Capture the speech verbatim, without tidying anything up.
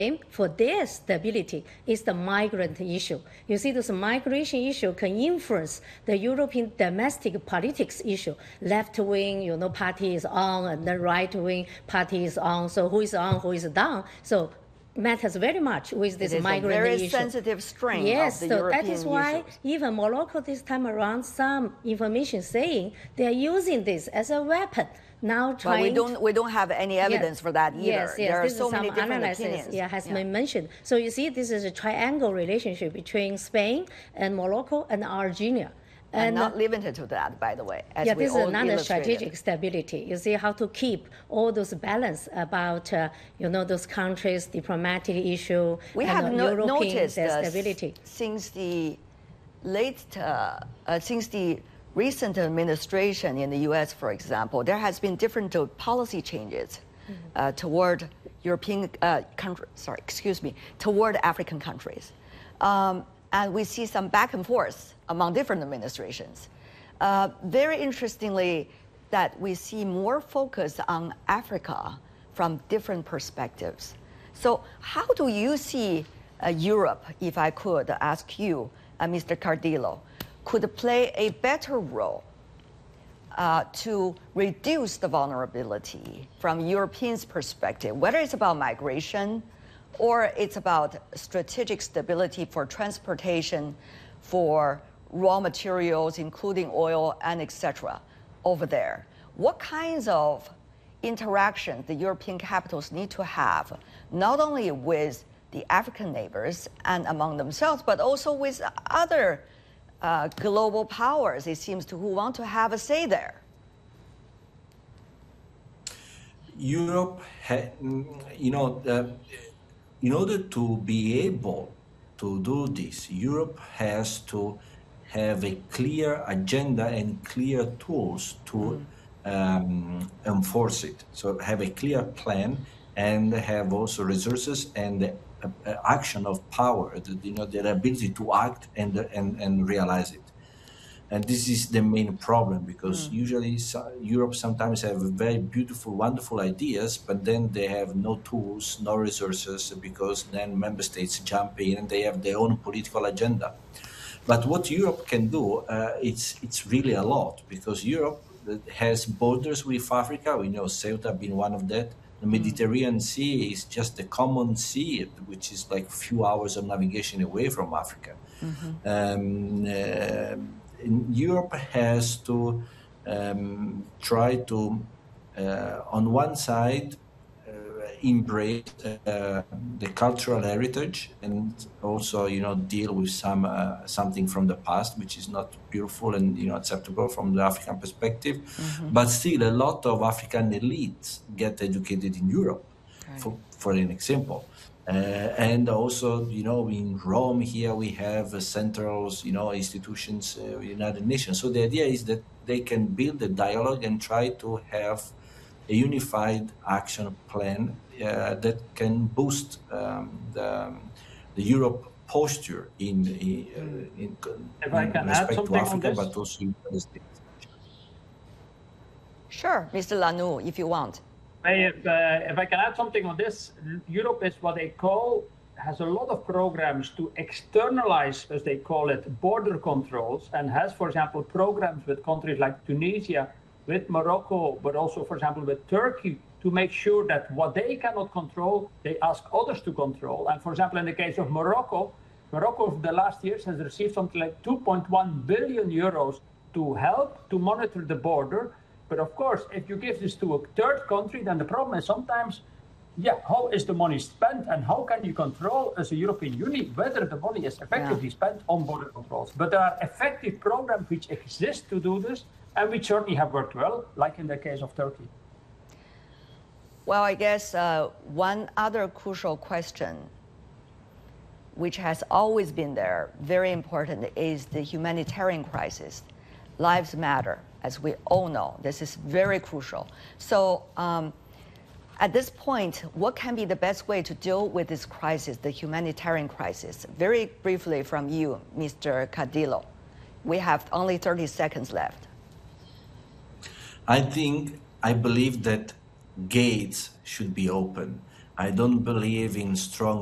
for their stability is the migrant issue. You see, this migration issue can influence the European domestic politics issue. Left-wing, you know, party is on, and the right-wing party is on. So who is on, who is down? So matters very much with this it is migrant a very issue. sensitive string yes, of the so European that is why issues. even Morocco this time around, some information saying they are using this as a weapon. Now trying but we don't we don't have any evidence yes, for that either. Yes, yes, there this are so is many some different analysis, opinions. Yeah, has yeah. been mentioned. So you see, this is a triangle relationship between Spain and Morocco and Algeria. And, and not limited to that, by the way. As yeah, we this is all another illustrated. strategic stability. You see how to keep all those balance about uh, you know those countries' diplomatic issue we and have uh, no, European noticed uh, stability. since the late uh, uh, since the recent administration in the U S, for example, there has been different uh, policy changes mm-hmm. uh, toward European uh, country. Sorry, excuse me, toward African countries, um, and we see some back and forth among different administrations. Uh, very interestingly, that we see more focus on Africa from different perspectives. So, how do you see uh, Europe, if I could ask you, uh, Mister Cardillo, could play a better role uh, to reduce the vulnerability from Europeans' perspective, whether it's about migration or it's about strategic stability for transportation, for raw materials, including oil and et cetera, over there? What kinds of interaction the European capitals need to have, not only with the African neighbors and among themselves, but also with other Uh, global powers, it seems, to who want to have a say there? Europe, ha- you know, uh, in order to be able to do this, Europe has to have a clear agenda and clear tools to mm. um, enforce it. So have a clear plan and have also resources and Uh, action of power, the, you know, their ability to act and and and realize it. And this is the main problem, because mm. usually so, Europe sometimes have very beautiful, wonderful ideas, but then they have no tools, no resources, because then member states jump in and they have their own political agenda. But what Europe can do, uh, it's it's really a lot, because Europe has borders with Africa. We know Ceuta being one of that. The Mediterranean mm. Sea is just a common sea, which is like a few hours of navigation away from Africa. Mm-hmm. Um, uh, Europe has to um, try to, uh, on one side, uh, embrace uh, the cultural heritage and also, you know, deal with some uh, something from the past, which is not beautiful and, you know, acceptable from the African perspective. Mm-hmm. But still, a lot of African elites get educated in Europe, right. for, for an example. Uh, and also, you know, in Rome here we have uh, centrals, you know, institutions, uh, United Nations. So the idea is that they can build a dialogue and try to have a unified action plan uh, that can boost um, the, the Europe posture in, in, uh, in, if in I can respect add to something Africa, on this. but also United States. Sure, Mister Lanoux, if you want. If, uh, if I can add something on this, Europe is what they call, has a lot of programs to externalize, as they call it, border controls, and has, for example, programs with countries like Tunisia, with Morocco, but also, for example, with Turkey, to make sure that what they cannot control, they ask others to control. And for example, in the case of Morocco, Morocco over the last years has received something like two point one billion euros to help to monitor the border. But of course, if you give this to a third country, then the problem is sometimes, yeah, how is the money spent and how can you control as a European Union whether the money is effectively yeah. spent on border controls? But there are effective programs which exist to do this and which certainly have worked well, like in the case of Turkey. Well, I guess uh, one other crucial question, which has always been there, very important, is the humanitarian crisis. Lives matter, as we all know. This is very crucial. So um, at this point, what can be the best way to deal with this crisis, the humanitarian crisis? Very briefly from you, Mister Cardillo. We have only thirty seconds left. I think, I believe that gates should be open. I don't believe in strong